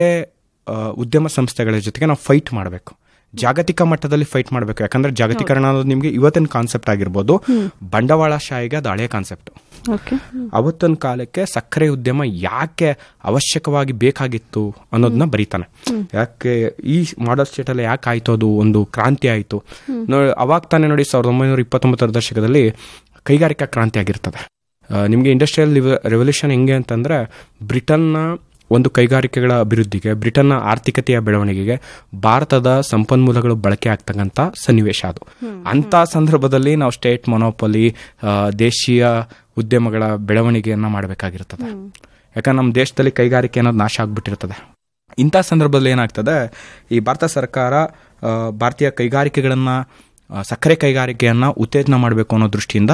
ಉದ್ಯಮ ಸಂಸ್ಥೆಗಳ ಜೊತೆಗೆ ನಾವು ಫೈಟ್ ಮಾಡಬೇಕು, ಜಾಗತಿಕ ಮಟ್ಟದಲ್ಲಿ ಫೈಟ್ ಮಾಡಬೇಕು. ಯಾಕಂದ್ರೆ ಜಾಗತೀಕರಣ ಅನ್ನೋದು ನಿಮ್ಗೆ ಇವತ್ತಿನ ಕಾನ್ಸೆಪ್ಟ್ ಆಗಿರ್ಬೋದು, ಬಂಡವಾಳಶಾಹಿಗೆ ಅದು ಹಳೆಯ ಕಾನ್ಸೆಪ್ಟ್. ಅವತ್ತಿನ ಕಾಲಕ್ಕೆ ಸಕ್ಕರೆ ಉದ್ಯಮ ಯಾಕೆ ಅವಶ್ಯಕವಾಗಿ ಬೇಕಾಗಿತ್ತು ಅನ್ನೋದನ್ನ ಬರೀತಾನೆ. ಯಾಕೆ ಈ ಮಾಡಲ್ ಸ್ಟೇಟ್ ಅಲ್ಲಿ ಯಾಕೆ ಆಯ್ತು, ಅದು ಒಂದು ಕ್ರಾಂತಿ ಆಯ್ತು. ಅವಾಗ ತಾನೇ ನೋಡಿ 1929 ದಶಕದಲ್ಲಿ ಕೈಗಾರಿಕಾ ಕ್ರಾಂತಿ ಆಗಿರ್ತದೆ. ನಿಮಗೆ ಇಂಡಸ್ಟ್ರಿಯಲ್ ರೆವಲ್ಯೂಷನ್ ಹೆಂಗೆ ಅಂತಂದ್ರೆ, ಬ್ರಿಟನ್ನ ಒಂದು ಕೈಗಾರಿಕೆಗಳ ಅಭಿವೃದ್ಧಿಗೆ, ಬ್ರಿಟನ್ನ ಆರ್ಥಿಕತೆಯ ಬೆಳವಣಿಗೆಗೆ ಭಾರತದ ಸಂಪನ್ಮೂಲಗಳು ಬಳಕೆ ಆಗ್ತಕ್ಕಂಥ ಸನ್ನಿವೇಶ ಅದು. ಅಂತ ಸಂದರ್ಭದಲ್ಲಿ ನಾವು ಸ್ಟೇಟ್ ಮೊನೋಪಲಿ, ದೇಶೀಯ ಉದ್ಯಮಗಳ ಬೆಳವಣಿಗೆಯನ್ನ ಮಾಡಬೇಕಾಗಿರ್ತದೆ. ಯಾಕಂದ್ರೆ ನಮ್ಮ ದೇಶದಲ್ಲಿ ಕೈಗಾರಿಕೆ ಅನ್ನೋದು ನಾಶ ಆಗ್ಬಿಟ್ಟಿರ್ತದೆ. ಇಂಥ ಸಂದರ್ಭದಲ್ಲಿ ಏನಾಗ್ತದೆ, ಈ ಭಾರತ ಸರ್ಕಾರ ಭಾರತೀಯ ಕೈಗಾರಿಕೆಗಳನ್ನ, ಸಕ್ಕರೆ ಕೈಗಾರಿಕೆಯನ್ನ ಉತ್ತೇಜನ ಮಾಡಬೇಕು ಅನ್ನೋ ದೃಷ್ಟಿಯಿಂದ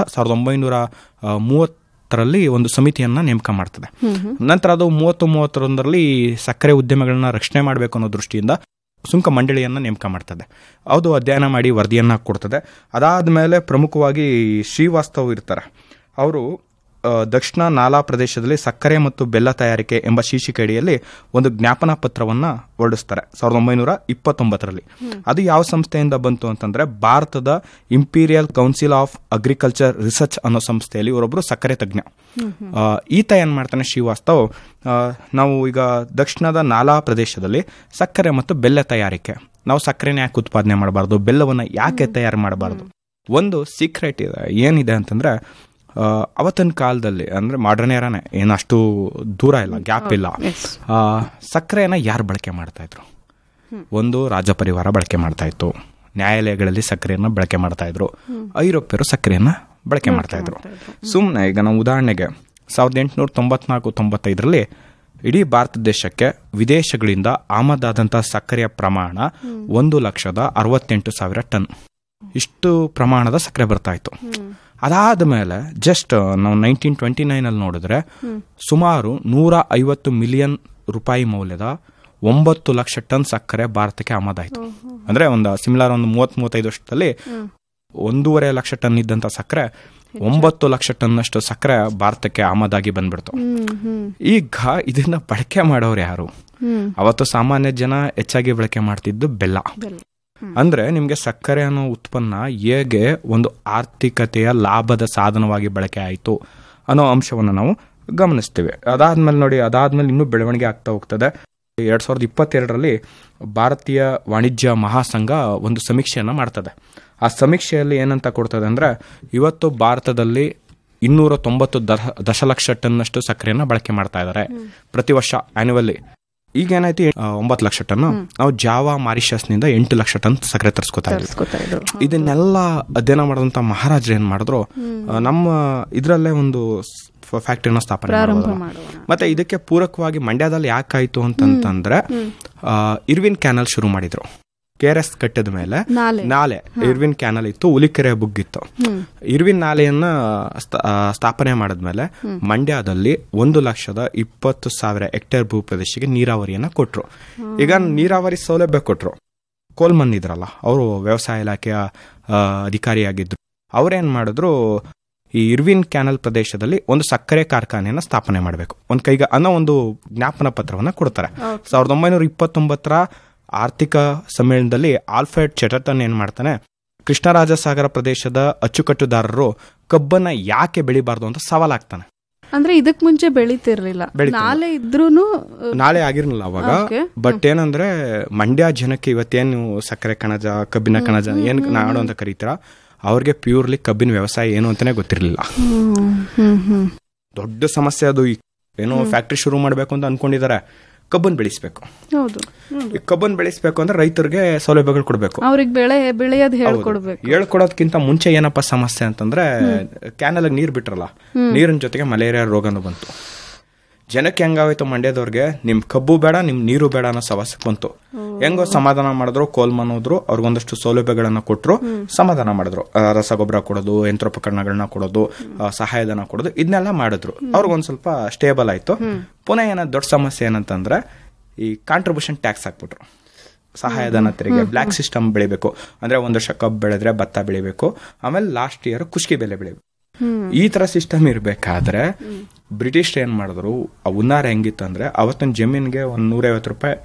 1930ರಲ್ಲಿ ಒಂದು ಸಮಿತಿಯನ್ನ ನೇಮಕ ಮಾಡ್ತದೆ. ನಂತರ ಅದು 30-31ರಲ್ಲಿ ಸಕ್ಕರೆ ಉದ್ಯಮಗಳನ್ನ ರಕ್ಷಣೆ ಮಾಡಬೇಕು ಅನ್ನೋ ದೃಷ್ಟಿಯಿಂದ ಸುಂಕ ಮಂಡಳಿಯನ್ನ ನೇಮಕ ಮಾಡ್ತದೆ. ಅದು ಅಧ್ಯಯನ ಮಾಡಿ ವರದಿಯನ್ನ ಕೊಡ್ತದೆ. ಅದಾದ್ಮೇಲೆ ಪ್ರಮುಖವಾಗಿ ಶ್ರೀವಾಸ್ತವ್ ಇರ್ತಾರೆ. ಅವರು ದಕ್ಷಿಣ ನಾಲಾ ಪ್ರದೇಶದಲ್ಲಿ ಸಕ್ಕರೆ ಮತ್ತು ಬೆಲ್ಲ ತಯಾರಿಕೆ ಎಂಬ ಶೀರ್ಷಿಕೆಯಡಿಯಲ್ಲಿ ಒಂದು ಜ್ಞಾಪನಾ ಪತ್ರವನ್ನ ಹೊರಡಿಸ್ತಾರೆ 1929ರಲ್ಲಿ. ಅದು ಯಾವ ಸಂಸ್ಥೆಯಿಂದ ಬಂತು ಅಂತಂದ್ರೆ, ಭಾರತದ imperial council of agriculture research ಅನ್ನೋ ಸಂಸ್ಥೆಯಲ್ಲಿ ಇವರೊಬ್ರು ಸಕ್ಕರೆ ತಜ್ಞ. ಈತ ಏನ್ ಮಾಡ್ತಾನೆ ಶ್ರೀವಾಸ್ತವ್, ನಾವು ಈಗ ದಕ್ಷಿಣದ ನಾಲಾ ಪ್ರದೇಶದಲ್ಲಿ ಸಕ್ಕರೆ ಮತ್ತು ಬೆಲ್ಲ ತಯಾರಿಕೆ, ನಾವು ಸಕ್ಕರೆನ ಯಾಕೆ ಉತ್ಪಾದನೆ ಮಾಡಬಾರ್ದು, ಬೆಲ್ಲವನ್ನ ಯಾಕೆ ತಯಾರು ಮಾಡಬಾರ್ದು. ಒಂದು ಸೀಕ್ರೆಟ್ ಇದೆ, ಏನಿದೆ ಅಂತಂದ್ರೆ, ಅವತ್ತಿನ ಕಾಲದಲ್ಲಿ ಅಂದ್ರೆ ಮಾಡರ್ನ್ ಏರಾನೆ, ಏನಷ್ಟು ದೂರ ಇಲ್ಲ, ಗ್ಯಾಪ್ ಇಲ್ಲ. ಸಕ್ಕರೆಯನ್ನ ಯಾರು ಬಳಕೆ ಮಾಡ್ತಾ ಇದ್ರು? ಒಂದು ರಾಜ ಪರಿವಾರ ಬಳಕೆ ಮಾಡ್ತಾ ಇತ್ತು, ನ್ಯಾಯಾಲಯಗಳಲ್ಲಿ ಸಕ್ಕರೆಯನ್ನ ಬಳಕೆ ಮಾಡ್ತಾ ಇದ್ರು, ಐರೋಪ್ಯರು ಸಕ್ಕರೆಯನ್ನ ಬಳಕೆ ಮಾಡ್ತಾ ಇದ್ರು. ಸುಮ್ಮನೆ ಈಗ ನಾವು ಉದಾಹರಣೆಗೆ 1894-95ರಲ್ಲಿ ಇಡೀ ಭಾರತ ದೇಶಕ್ಕೆ ವಿದೇಶಗಳಿಂದ ಆಮದಾದಂಥ ಸಕ್ಕರೆಯ ಪ್ರಮಾಣ 1,68,000 ಟನ್. ಇಷ್ಟು ಪ್ರಮಾಣದ ಸಕ್ಕರೆ ಬರ್ತಾ ಇತ್ತು. ಅದಾದ್ಮೇಲೆ ಜಸ್ಟ್ ನಾವು 1929 ನೋಡಿದ್ರೆ ಸುಮಾರು 150 ಮಿಲಿಯನ್ ರೂಪಾಯಿ ಮೌಲ್ಯದ 9 ಲಕ್ಷ ಟನ್ ಸಕ್ಕರೆ ಭಾರತಕ್ಕೆ ಆಮದಾಯಿತು. ಅಂದ್ರೆ ಒಂದು ಸಿಮಿಲರ್ ಒಂದು 30-35 ವರ್ಷದಲ್ಲಿ 1.5 ಲಕ್ಷ ಟನ್ ಇದ್ದಂತ ಸಕ್ಕರೆ 9 ಲಕ್ಷ ಟನ್ ಅಷ್ಟು ಸಕ್ಕರೆ ಭಾರತಕ್ಕೆ ಆಮದಾಗಿ ಬಂದ್ಬಿಡ್ತು. ಈಗ ಇದನ್ನ ಬಳಕೆ ಮಾಡೋರು ಯಾರು? ಅವತ್ತು ಸಾಮಾನ್ಯ ಜನ ಹೆಚ್ಚಾಗಿ ಬಳಕೆ ಮಾಡ್ತಿದ್ದು ಬೆಲ್ಲ. ಅಂದ್ರೆ ನಿಮ್ಗೆ ಸಕ್ಕರೆ ಅನ್ನೋ ಉತ್ಪನ್ನ ಹೇಗೆ ಒಂದು ಆರ್ಥಿಕತೆಯ ಲಾಭದ ಸಾಧನವಾಗಿ ಬಳಕೆ ಆಯಿತು ಅನ್ನೋ ಅಂಶವನ್ನು ನಾವು ಗಮನಿಸ್ತೀವಿ. ಅದಾದ್ಮೇಲೆ ಇನ್ನೂ ಬೆಳವಣಿಗೆ ಆಗ್ತಾ ಹೋಗ್ತದೆ. 2022ರಲ್ಲಿ ಭಾರತೀಯ ವಾಣಿಜ್ಯ ಮಹಾಸಂಘ ಒಂದು ಸಮೀಕ್ಷೆಯನ್ನ ಮಾಡ್ತದೆ. ಆ ಸಮೀಕ್ಷೆಯಲ್ಲಿ ಏನಂತ ಕೊಡ್ತದೆ ಅಂದ್ರೆ, ಇವತ್ತು ಭಾರತದಲ್ಲಿ 290 ದಶಲಕ್ಷ ಟನ್ ಅಷ್ಟು ಸಕ್ಕರೆಯನ್ನ ಬಳಕೆ ಮಾಡ್ತಾ ಇದ್ದಾರೆ ಪ್ರತಿ ವರ್ಷ ಆನ್ಯುವಲ್ಲಿ. ಈಗ ಏನಾಯ್ತು, 9 ಲಕ್ಷ ಟನ್. ನಾವು ಜಾವಾ ಮಾರಿಷಸ್ನಿಂದ 8 ಲಕ್ಷ ಟನ್ ಸಕ್ಕರೆ ತರಿಸ್ಕೊತಾ ಇದ್ವಿ. ಇದನ್ನೆಲ್ಲ ಅಧ್ಯಯನ ಮಾಡಿದಂತ ಮಹಾರಾಜರು ಏನ್ ಮಾಡಿದ್ರು, ನಮ್ಮ ಇದರಲ್ಲೇ ಒಂದು ಫ್ಯಾಕ್ಟರಿನ ಸ್ಥಾಪನೆ ಮಾಡಿದ್ರು. ಮತ್ತೆ ಇದಕ್ಕೆ ಪೂರಕವಾಗಿ ಮಂಡ್ಯದಲ್ಲಿ ಯಾಕಾಯ್ತು ಅಂತಂದ್ರೆ, ಇರ್ವಿನ್ ಕ್ಯಾನಲ್ ಶುರು ಮಾಡಿದ್ರು. KRS ಕಟ್ಟದ ಮೇಲೆ ನಾಲೆ ಇರ್ವಿನ್ ಕ್ಯಾನಲ್ ಇತ್ತು, ಹುಲಿಕೆರೆ ಬುಗ್ಗಿತ್ತು. ಇರ್ವಿನ್ ನಾಲೆಯನ್ನ ಸ್ಥಾಪನೆ ಮಾಡಿದ್ಮೇಲೆ ಮಂಡ್ಯದಲ್ಲಿ 1,20,000 ಹೆಕ್ಟೇರ್ ಭೂ ಪ್ರದೇಶಕ್ಕೆ ನೀರಾವರಿಯನ್ನ ಕೊಟ್ರು. ಈಗ ನೀರಾವರಿ ಸೌಲಭ್ಯ ಕೊಟ್ರು. ಕೋಲ್ಮನ್ ಇದ್ರಲ್ಲ, ಅವರು ವ್ಯವಸಾಯ ಇಲಾಖೆಯ ಅಧಿಕಾರಿಯಾಗಿದ್ರು. ಅವ್ರೇನ್ ಮಾಡಿದ್ರು, ಈ ಇರ್ವಿನ್ ಕ್ಯಾನಲ್ ಪ್ರದೇಶದಲ್ಲಿ ಒಂದು ಸಕ್ಕರೆ ಕಾರ್ಖಾನೆಯನ್ನ ಸ್ಥಾಪನೆ ಮಾಡಬೇಕು ಅನ್ನೋ ಒಂದು ಜ್ಞಾಪನ ಪತ್ರವನ್ನ ಕೊಡ್ತಾರೆ. 1929ರ ಆರ್ಥಿಕ ಸಮ್ಮೇಳನದಲ್ಲಿ ಆಲ್ಫ್ರೆಡ್ ಚೆಟರ್ಟನ್ ಏನ್ ಮಾಡ್ತಾನೆ, ಕೃಷ್ಣರಾಜಸಾಗರ ಪ್ರದೇಶದ ಅಚ್ಚುಕಟ್ಟುದಾರರು ಕಬ್ಬನ್ನ ಯಾಕೆ ಬೆಳಿಬಾರ್ದು ಅಂತ ಸವಾಲಾಗ್ತಾನೆ. ಅಂದ್ರೆ ಇದಕ್ ಮುಂಚೆ ಬೆಳಿತಿರ್ಲಿಲ್ಲ, ನಾಳೆ ಇದ್ರೂನು ನಾಳೆ ಆಗಿರ್ಲಿಲ್ಲ ಅವಾಗ. ಬಟ್ ಏನಂದ್ರೆ, ಮಂಡ್ಯ ಜನಕ್ಕೆ ಇವತ್ತೇನು ಸಕ್ಕರೆ ಕಣಜ, ಕಬ್ಬಿನ ಕಣಜ ಏನ್ ನಾಡು ಅಂತ ಕರೀತೀರ, ಅವ್ರಿಗೆ ಪ್ಯೂರ್ಲಿ ಕಬ್ಬಿನ ವ್ಯವಸಾಯ ಏನು ಅಂತಾನೆ ಗೊತ್ತಿರ್ಲಿಲ್ಲ. ದೊಡ್ಡ ಸಮಸ್ಯೆ ಅದು. ಏನೋ ಫ್ಯಾಕ್ಟ್ರಿ ಶುರು ಮಾಡ್ಬೇಕು ಅಂತ ಅನ್ಕೊಂಡಿದ್ದಾರೆ, ಕಬ್ಬನ್ ಬೆಳೆಸಬೇಕು. ಕಬ್ಬನ್ ಬೆಳೆಸಬೇಕು ಅಂದ್ರೆ ರೈತರಿಗೆ ಸೌಲಭ್ಯಗಳು ಕೊಡಬೇಕು, ಅವ್ರಿಗೆ ಬೆಳೆಯೋದು ಹೇಳ್ಕೊಡೋದಕ್ಕಿಂತ ಮುಂಚೆ ಏನಪ್ಪಾ ಸಮಸ್ಯೆ ಅಂತಂದ್ರೆ, ಕ್ಯಾನಲ್ ನೀರ್ ಬಿಟ್ರಲ್ಲ, ನೀರಿನ ಜೊತೆಗೆ ಮಲೇರಿಯಾ ರೋಗನೂ ಬಂತು. ಜನಕ್ಕೆ ಹೆಂಗಾಯ್ತು, ಮಂಡ್ಯದವ್ರಿಗೆ ನಿಮ್ ಕಬ್ಬು ಬೇಡ, ನಿಮ್ ನೀರು ಬೇಡ ಅನ್ನೋ ಸಮಸ್ಯೆ ಬಂತು. ಹೆಂಗೋ ಸಮಾಧಾನ ಮಾಡಿದ್ರು, ಕೋಲ್ಮನ್ ಹೋದ್ರು, ಅವ್ರಿಗೊಂದಷ್ಟು ಸೌಲಭ್ಯಗಳನ್ನ ಕೊಟ್ರು, ಸಮಾಧಾನ ಮಾಡಿದ್ರು. ರಸಗೊಬ್ಬರ ಕೊಡೋದು, ಯಂತ್ರೋಪಕರಣಗಳನ್ನ ಕೊಡೋದು, ಸಹಾಯಧನ ಕೊಡೋದು, ಇದನ್ನೆಲ್ಲ ಮಾಡಿದ್ರು. ಅವ್ರಿಗೊಂದ್ ಸ್ವಲ್ಪ ಸ್ಟೇಬಲ್ ಆಯ್ತು. ಪುನಃ ಏನಾದ್ ದೊಡ್ಡ ಸಮಸ್ಯೆ ಏನಂತಂದ್ರೆ, ಈ ಕಾಂಟ್ರಿಬ್ಯೂಷನ್ ಟ್ಯಾಕ್ಸ್ ಹಾಕ್ಬಿಟ್ರು. ಸಹಾಯಧನ ತೆರಿಗೆ, ಬ್ಲಾಕ್ ಸಿಸ್ಟಮ್ ಬೆಳಿಬೇಕು ಅಂದ್ರೆ 1 ವರ್ಷ ಕಬ್ಬು ಬೆಳೆದ್ರೆ ಭತ್ತ ಬೆಳಿಬೇಕು, ಆಮೇಲೆ ಲಾಸ್ಟ್ ಇಯರ್ ಕುಷ್ಕಿ ಬೆಲೆ ಬೆಳಿಬೇಕು. ಈ ತರ ಸಿಸ್ಟಮ್ ಇರ್ಬೇಕಾದ್ರೆ ಬ್ರಿಟಿಷ್ ಏನ್ ಮಾಡಿದ್ರು, ಆ ಉನ್ನಾರ ಹೆಂಗಿತ್ತಂದ್ರೆ ಅವತ್ತಿನ ಜಮೀನ್ಗೆ 150 ರೂಪಾಯಿ